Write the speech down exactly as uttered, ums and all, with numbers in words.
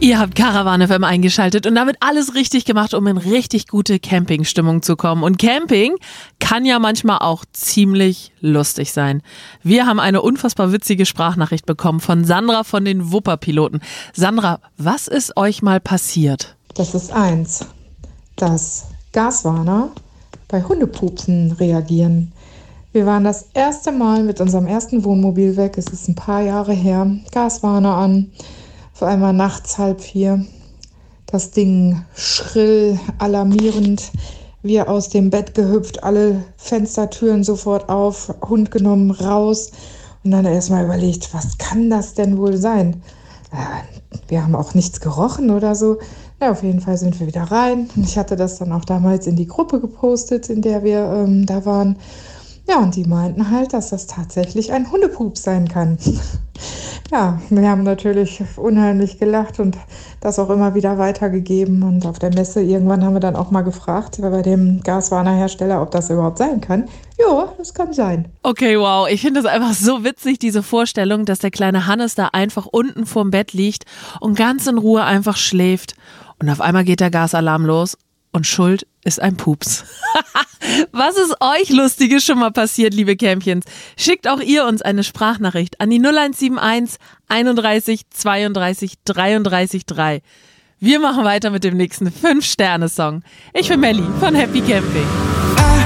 Ihr habt Caravan F M eingeschaltet und damit alles richtig gemacht, um in richtig gute Campingstimmung zu kommen. Und Camping kann ja manchmal auch ziemlich lustig sein. Wir haben eine unfassbar witzige Sprachnachricht bekommen von Sandra von den Wupperpiloten. Sandra, was ist euch mal passiert? Das ist eins, dass Gaswarner bei Hundepupsen reagieren. Wir waren das erste Mal mit unserem ersten Wohnmobil weg, es ist ein paar Jahre her, Gaswarner an. Auf einmal nachts halb vier, das Ding schrill, alarmierend, wir aus dem Bett gehüpft, alle Fenstertüren sofort auf, Hund genommen, raus und dann erstmal überlegt, was kann das denn wohl sein? Wir haben auch nichts gerochen oder so. Ja, auf jeden Fall sind wir wieder rein und ich hatte das dann auch damals in die Gruppe gepostet, in der wir ähm, da waren. Ja, und die meinten halt, dass das tatsächlich ein Hundepups sein kann. Ja, wir haben natürlich unheimlich gelacht und das auch immer wieder weitergegeben. Und auf der Messe irgendwann haben wir dann auch mal gefragt, bei dem Gaswarner-Hersteller, ob das überhaupt sein kann. Ja, das kann sein. Okay, wow. Ich finde das einfach so witzig, diese Vorstellung, dass der kleine Hannes da einfach unten vorm Bett liegt und ganz in Ruhe einfach schläft. Und auf einmal geht der Gasalarm los und schuld ist ein Pups. Was ist euch Lustiges schon mal passiert, liebe Campchens? Schickt auch ihr uns eine Sprachnachricht an die null eins sieben eins einunddreißig zweiunddreißig dreiunddreißig drei. Wir machen weiter mit dem nächsten fünf Sterne Song. Ich bin Melli von Happy Camping.